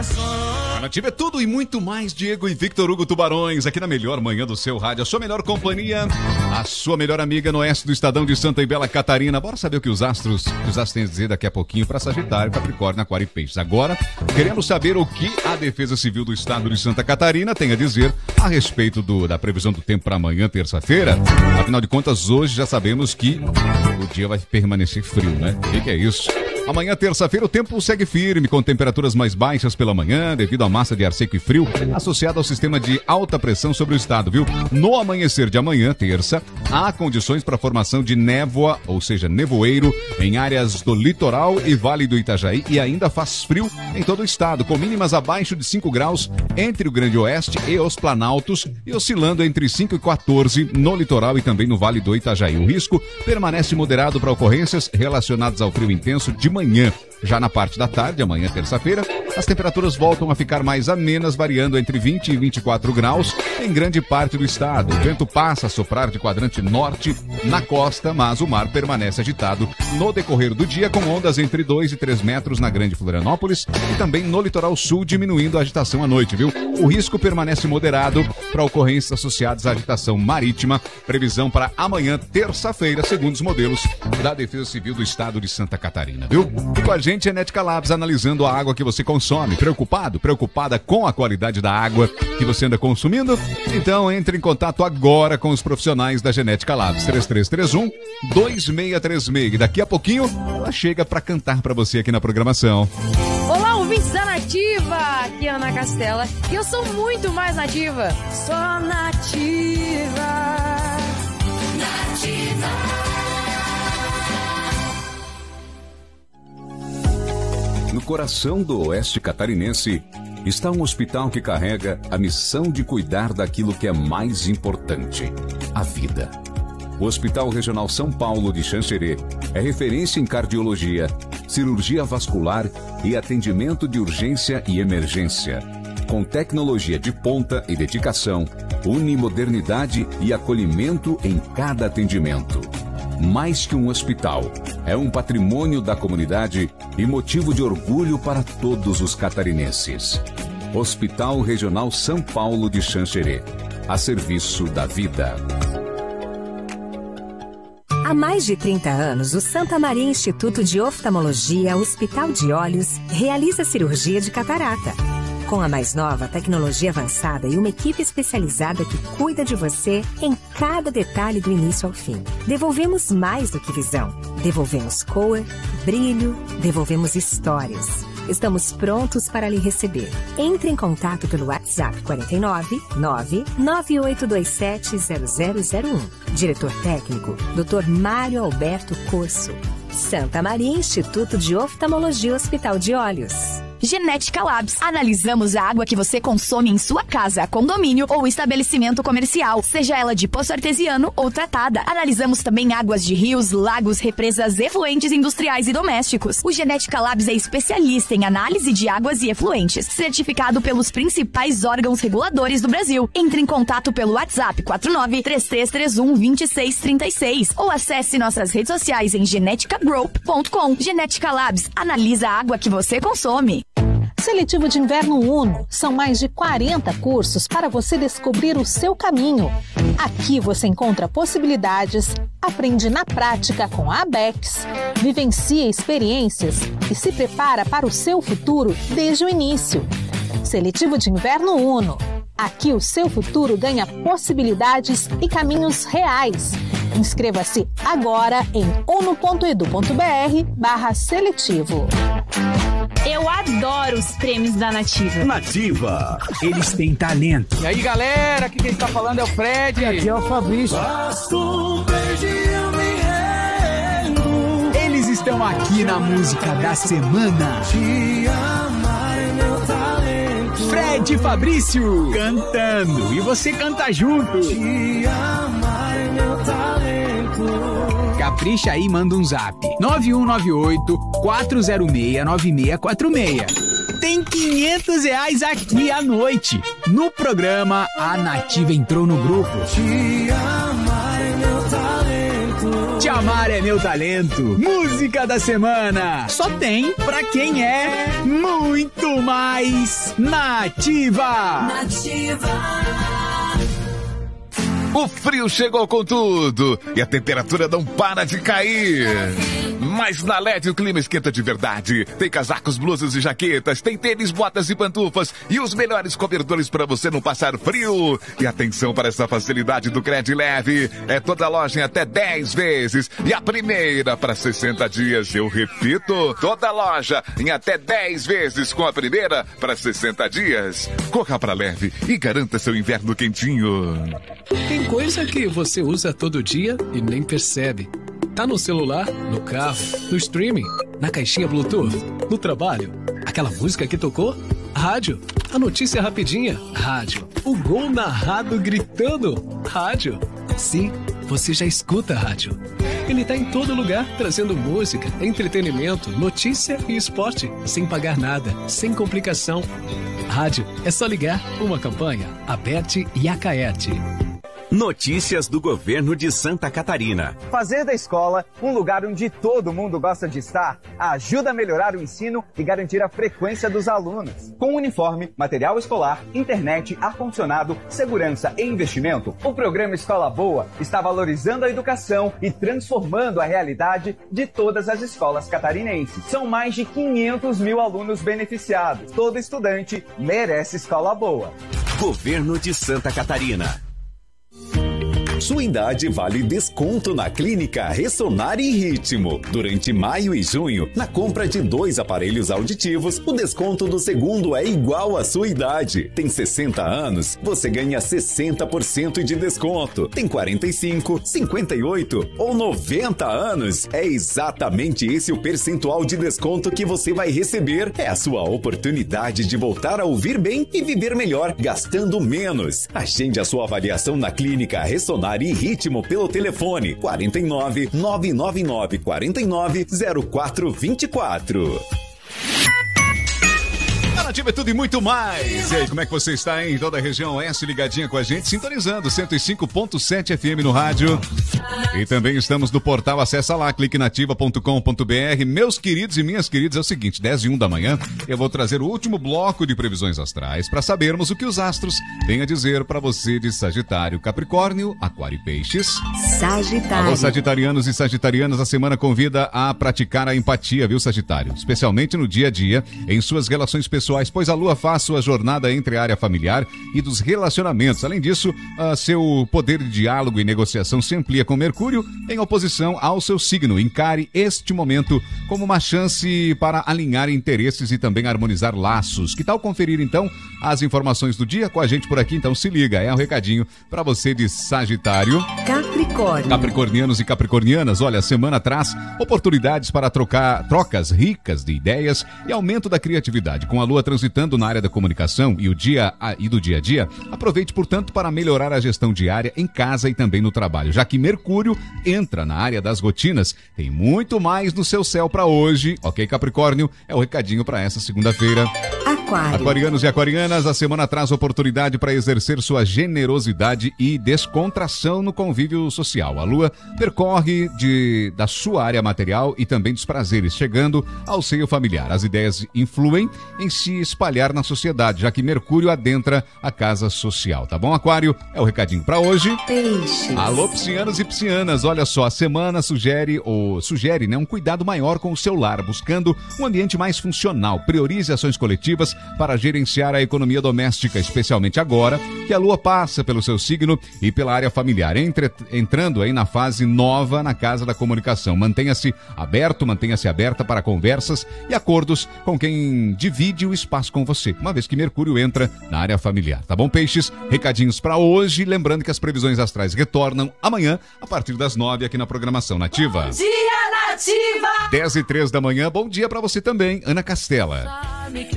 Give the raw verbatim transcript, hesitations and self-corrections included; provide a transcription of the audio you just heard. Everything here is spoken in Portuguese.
A Nativa é tudo e muito mais. Diego e Victor Hugo Tubarões, aqui na melhor manhã do seu rádio, a sua melhor companhia, a sua melhor amiga no oeste do Estadão de Santa e Bela Catarina. Bora saber o que os astros, que os astros têm a dizer daqui a pouquinho para Sagitário, Capricórnio, Aquário e Peixes. Agora, queremos saber o que a Defesa Civil do Estado de Santa Catarina tem a dizer a respeito do, da previsão do tempo para amanhã, terça-feira. Afinal de contas, hoje já sabemos que o dia vai permanecer frio, né? O que, que é isso? Amanhã, terça-feira, o tempo segue firme, com temperaturas mais baixas pela manhã, devido à massa de ar seco e frio associada ao sistema de alta pressão sobre o estado, viu? No amanhecer de amanhã, terça, há condições para a formação de névoa, ou seja, nevoeiro, em áreas do litoral e Vale do Itajaí, e ainda faz frio em todo o estado, com mínimas abaixo de cinco graus entre o Grande Oeste e os Planaltos, e oscilando entre cinco e quatorze no litoral e também no Vale do Itajaí. O risco permanece moderado para ocorrências relacionadas ao frio intenso de manhã. Já na parte da tarde, amanhã terça-feira, as temperaturas voltam a ficar mais amenas, variando entre vinte e vinte e quatro graus em grande parte do estado. O vento passa a soprar de quadrante norte na costa, mas o mar permanece agitado no decorrer do dia, com ondas entre dois e três metros na Grande Florianópolis e também no litoral sul, diminuindo a agitação à noite, viu? O risco permanece moderado para ocorrências associadas à agitação marítima. Previsão para amanhã, terça-feira, segundo os modelos da Defesa Civil do Estado de Santa Catarina, viu? E com a gente, Genética Labs, analisando a água que você consome. Preocupado? Preocupada com a qualidade da água que você anda consumindo? Então entre em contato agora com os profissionais da Genética Labs. três três três um, dois seis três seis. E daqui a pouquinho ela chega para cantar para você aqui na programação. Olá, ouvintes da Nativa! Aqui é a Ana Castela e eu sou muito mais nativa. Sou nativa. Nativa. No coração do oeste catarinense está um hospital que carrega a missão de cuidar daquilo que é mais importante, a vida. O Hospital Regional São Paulo de Xanxerê é referência em cardiologia, cirurgia vascular e atendimento de urgência e emergência. Com tecnologia de ponta e dedicação, une modernidade e acolhimento em cada atendimento. Mais que um hospital, é um patrimônio da comunidade e motivo de orgulho para todos os catarinenses. Hospital Regional São Paulo de Xanxerê, a serviço da vida. Há mais de trinta anos, o Santa Maria Instituto de Oftalmologia, Hospital de Olhos, realiza cirurgia de catarata. Com a mais nova tecnologia avançada e uma equipe especializada que cuida de você em cada detalhe do início ao fim. Devolvemos mais do que visão. Devolvemos cor, brilho, devolvemos histórias. Estamos prontos para lhe receber. Entre em contato pelo WhatsApp quatro nove nove nove oito dois sete zero zero zero um. Diretor técnico, doutor Mário Alberto Corso. Santa Maria Instituto de Oftalmologia, Hospital de Olhos. Genética Labs. Analisamos a água que você consome em sua casa, condomínio ou estabelecimento comercial, seja ela de poço artesiano ou tratada. Analisamos também águas de rios, lagos, represas, efluentes industriais e domésticos. O Genética Labs é especialista em análise de águas e efluentes, certificado pelos principais órgãos reguladores do Brasil. Entre em contato pelo WhatsApp quatro nove três três três um dois seis três seis ou acesse nossas redes sociais em genetica group ponto com. Genética Labs. Analisa a água que você consome. Seletivo de Inverno Uno. São mais de quarenta cursos para você descobrir o seu caminho. Aqui você encontra possibilidades, aprende na prática com a Abex, vivencia experiências e se prepara para o seu futuro desde o início. Seletivo de Inverno Uno. Aqui o seu futuro ganha possibilidades e caminhos reais. Inscreva-se agora em uno ponto edu ponto br barra seletivo. Eu adoro os prêmios da Nativa. Nativa, eles têm talento. E aí, galera, aqui quem está falando é o Fred. E aqui é o Fabrício. Eles estão aqui na música da semana. Fred e Fabrício cantando. E você canta junto. Capricha aí, manda um zap. nove um nove oito, quatro zero seis, nove seis quatro seis. Tem quinhentos reais aqui à noite. No programa, a Nativa entrou no grupo. Te amar é meu talento. Te Amar é Meu Talento. Música da semana. Só tem pra quem é muito mais nativa. Nativa. O frio chegou com tudo e a temperatura não para de cair. Mas na L E D o clima esquenta de verdade. Tem casacos, blusas e jaquetas, tem tênis, botas e pantufas e os melhores cobertores para você não passar frio. E atenção para essa facilidade do Crédito Leve. É toda loja em até dez vezes e a primeira para sessenta dias. Eu repito, toda loja em até dez vezes com a primeira para sessenta dias. Corra para Leve e garanta seu inverno quentinho. Tem coisa que você usa todo dia e nem percebe. Tá no celular, no carro, no streaming, na caixinha Bluetooth, no trabalho. Aquela música que tocou? Rádio. A notícia rapidinha? Rádio. O gol narrado gritando? Rádio. Sim, você já escuta a rádio. Ele tá em todo lugar, trazendo música, entretenimento, notícia e esporte, sem pagar nada, sem complicação. Rádio, é só ligar. Uma campanha, Aberte e Acaerte. Notícias do governo de Santa Catarina. Fazer da escola um lugar onde todo mundo gosta de estar ajuda a melhorar o ensino e garantir a frequência dos alunos. Com uniforme, material escolar, internet, ar-condicionado, segurança e investimento, o programa Escola Boa está valorizando a educação e transformando a realidade de todas as escolas catarinenses. São mais de quinhentos mil alunos beneficiados. Todo estudante merece escola boa. Governo de Santa Catarina. Sua idade vale desconto na Clínica Ressonar e Ritmo. Durante maio e junho, na compra de dois aparelhos auditivos, o desconto do segundo é igual à sua idade. Tem sessenta anos, você ganha sessenta por cento de desconto. Tem quarenta e cinco, cinquenta e oito ou noventa anos. É exatamente esse o percentual de desconto que você vai receber. É a sua oportunidade de voltar a ouvir bem e viver melhor, gastando menos. Agende a sua avaliação na Clínica Ressonar e Ritmo pelo telefone quarenta e nove, nove nove nove, quarenta e nove, zero quatro vinte e quatro. Nativa é tudo e muito mais. E aí, como é que você está em toda a região oeste, ligadinha com a gente, sintonizando cento e cinco ponto sete F M no rádio. E também estamos no portal, acessa lá, clique nativa ponto com ponto b r. Meus queridos e minhas queridas, é o seguinte, dez e um da manhã, eu vou trazer o último bloco de previsões astrais para sabermos o que os astros têm a dizer para você de Sagitário, Capricórnio, Aquário e Peixes. Sagitário. Alô, sagitarianos e sagitarianas, a semana convida a praticar a empatia, viu, Sagitário? Especialmente no dia a dia, em suas relações pessoais, pois a Lua faz sua jornada entre a área familiar e dos relacionamentos. Além disso, uh, seu poder de diálogo e negociação se amplia com Mercúrio em oposição ao seu signo. Encare este momento como uma chance para alinhar interesses e também harmonizar laços. Que tal conferir, então, as informações do dia com a gente por aqui? Então se liga, é um recadinho para você de Sagitário. Capricórnio. Capricornianos e capricornianas, olha, a semana traz oportunidades para trocar trocas ricas de ideias e aumento da criatividade. Com a Lua transitando na área da comunicação e, o dia, e do dia a dia, aproveite, portanto, para melhorar a gestão diária em casa e também no trabalho. Já que Mercúrio entra na área das rotinas, tem muito mais no seu céu para hoje. Ok, Capricórnio? É o recadinho para essa segunda-feira. Aquário. Aquarianos e aquarianas, a semana traz oportunidade para exercer sua generosidade e descontração no convívio social. A Lua percorre de, da sua área material e também dos prazeres, chegando ao seio familiar. As ideias influem em se espalhar na sociedade, já que Mercúrio adentra a casa social, tá bom, Aquário? É o recadinho para hoje. Peixes. Alô, piscianos e piscianas, olha só, a semana sugere, ou sugere, né, um cuidado maior com o seu lar, buscando um ambiente mais funcional. Priorize ações coletivas para gerenciar a economia doméstica, especialmente agora que a Lua passa pelo seu signo e pela área familiar, entre, entrando aí na fase nova na casa da comunicação. Mantenha-se aberto, mantenha-se aberta para conversas e acordos com quem divide o espaço com você, uma vez que Mercúrio entra na área familiar, tá bom, Peixes? Recadinhos para hoje, lembrando que as previsões astrais retornam amanhã, a partir das nove, aqui na programação Nativa. Dia Nativa! dez e três da manhã, bom dia para você também, Ana Castela.